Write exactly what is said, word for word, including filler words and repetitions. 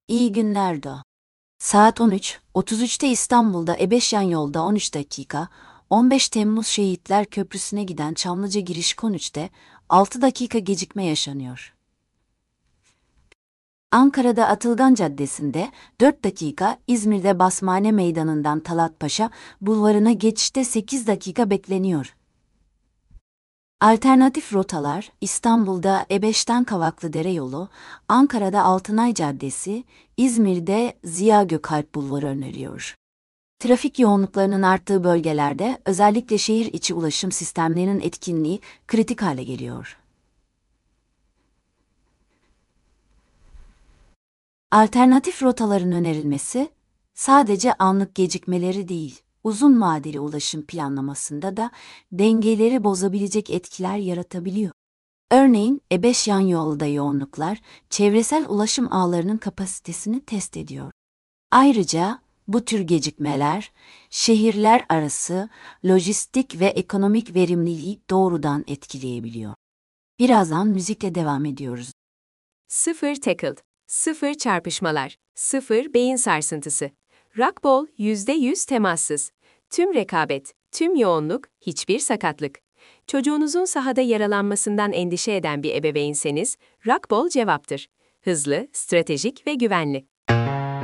İyi günler Do. Saat on üç otuz üçte İstanbul'da Ebeşyan yolda on üç dakika, on beş Temmuz Şehitler Köprüsü'ne giden Çamlıca giriş Konüç'te altı dakika gecikme yaşanıyor. Ankara'da Atılgan Caddesi'nde dört dakika, İzmir'de Basmane Meydanı'ndan Talat Paşa Bulvarı'na geçişte sekiz dakika bekleniyor. Alternatif rotalar, İstanbul'da E beşten Kavaklıdere yolu, Ankara'da Altınay Caddesi, İzmir'de Ziya Gökalp Bulvarı öneriyor. Trafik yoğunluklarının arttığı bölgelerde özellikle şehir içi ulaşım sistemlerinin etkinliği kritik hale geliyor. Alternatif rotaların önerilmesi, sadece anlık gecikmeleri değil, uzun vadeli ulaşım planlamasında da dengeleri bozabilecek etkiler yaratabiliyor. Örneğin, E beş yan yolda yoğunluklar, çevresel ulaşım ağlarının kapasitesini test ediyor. Ayrıca, bu tür gecikmeler, şehirler arası lojistik ve ekonomik verimliliği doğrudan etkileyebiliyor. Birazdan müzikle devam ediyoruz. Sıfır tackle, sıfır çarpışmalar, sıfır beyin sarsıntısı. Rockball yüzde yüz temassız. Tüm rekabet, tüm yoğunluk, hiçbir sakatlık. Çocuğunuzun sahada yaralanmasından endişe eden bir ebeveynseniz, Rockball cevaptır. Hızlı, stratejik ve güvenli.